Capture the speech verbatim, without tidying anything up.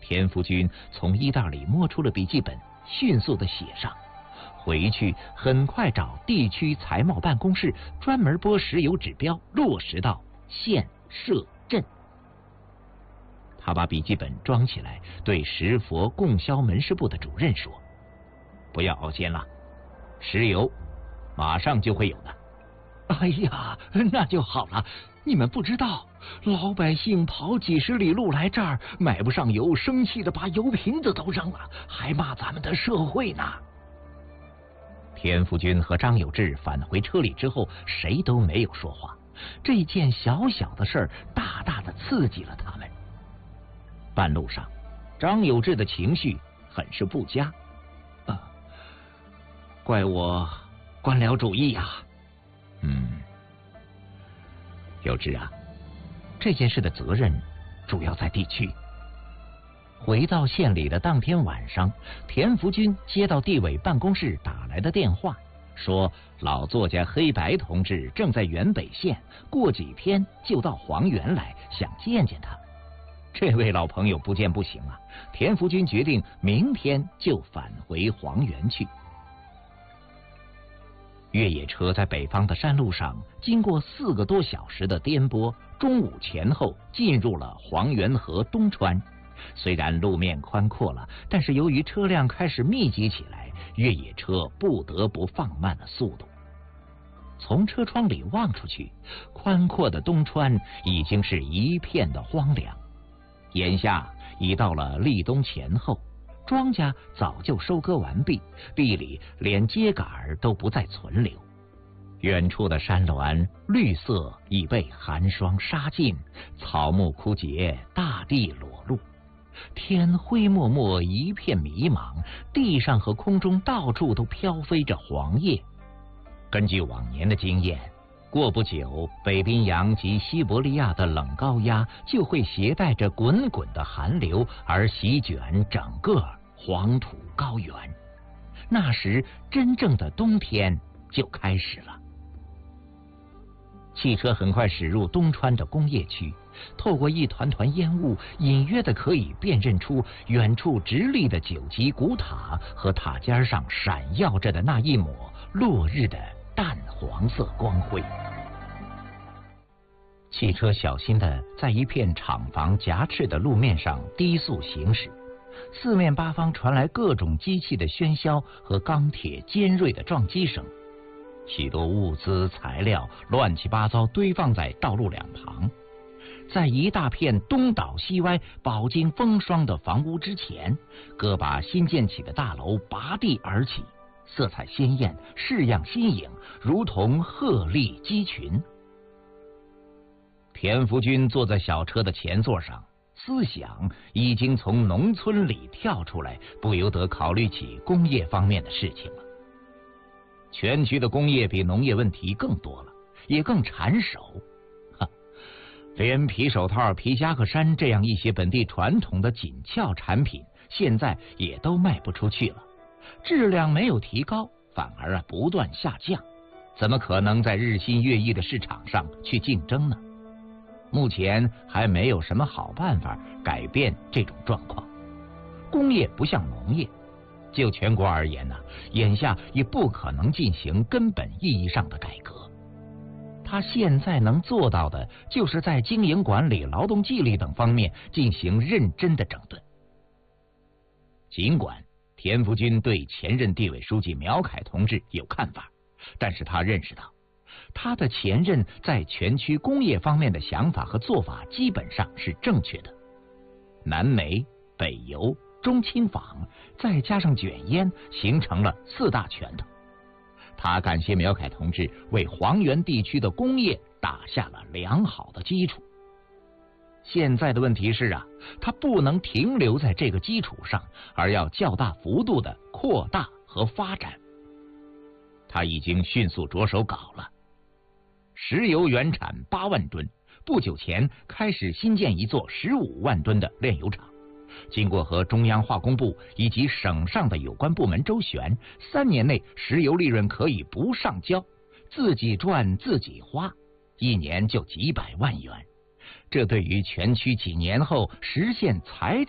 田福军从衣袋里摸出了笔记本，迅速的写上，回去很快找地区财贸办公室专门拨石油指标，落实到县社镇。他把笔记本装起来，对石佛供销门市部的主任说：“不要熬煎了，石油马上就会有的。” 哎呀，那就好了。你们不知道，老百姓跑几十里路来这儿，买不上油，生气的把油瓶子都扔了，还骂咱们的社会呢。 田福军和张有志返回车里之后，谁都没有说话。这件小小的事儿，大大的刺激了他们。半路上，张有志的情绪很是不佳。 啊，怪我官僚主义呀、啊。 嗯，有志啊，这件事的责任主要在地区。回到县里的当天晚上，田福军接到地委办公室打来的电话，说老作家黑白同志正在原北县，过几天就到黄原来，想见见他。这位老朋友不见不行啊，田福军决定明天就返回黄原去。越野车在北方的山路上，经过四个多小时的颠簸，中午前后进入了黄原河东川。虽然路面宽阔了，但是由于车辆开始密集起来，越野车不得不放慢了速度。从车窗里望出去，宽阔的东川已经是一片的荒凉。眼下已到了立冬前后，庄稼早就收割完毕，地里连秸秆都不再存留。远处的山峦绿色已被寒霜杀尽，草木枯竭，大地裸露。天灰漠漠，一片迷茫，地上和空中到处都飘飞着黄叶。根据往年的经验，过不久，北冰洋及西伯利亚的冷高压就会携带着滚滚的寒流而席卷整个黄土高原。那时，真正的冬天就开始了。汽车很快驶入东川的工业区，透过一团团烟雾，隐约的可以辨认出远处直立的九级古塔和塔尖上闪耀着的那一抹落日的淡黄色光辉。汽车小心的在一片厂房夹翅的路面上低速行驶，四面八方传来各种机器的喧嚣和钢铁尖锐的撞击声。许多物资材料乱七八糟堆放在道路两旁，在一大片东倒西歪、饱经风霜的房屋之前，各把新建起的大楼拔地而起，色彩鲜艳，式样新颖，如同鹤立鸡群。田福军坐在小车的前座上，思想已经从农村里跳出来，不由得考虑起工业方面的事情了。全区的工业比农业问题更多了，也更缠手。哈，连皮手套、皮夹克衫这样一些本地传统的紧俏产品，现在也都卖不出去了，质量没有提高，反而啊不断下降，怎么可能在日新月异的市场上去竞争呢？目前还没有什么好办法改变这种状况。工业不像农业，就全国而言呢、啊，眼下也不可能进行根本意义上的改革。他现在能做到的，就是在经营管理、劳动纪律等方面进行认真的整顿。尽管田福军对前任地委书记苗凯同志有看法，但是他认识到，他的前任在全区工业方面的想法和做法基本上是正确的。南煤、北油、中轻纺，再加上卷烟，形成了四大拳头。他感谢苗凯同志为黄原地区的工业打下了良好的基础。现在的问题是啊，他不能停留在这个基础上，而要较大幅度的扩大和发展。他已经迅速着手搞了。石油原产八万吨，不久前开始新建一座十五万吨的炼油厂。经过和中央化工部以及省上的有关部门周旋，三年内石油利润可以不上交，自己赚自己花，一年就几百万元。这对于全区几年后实现财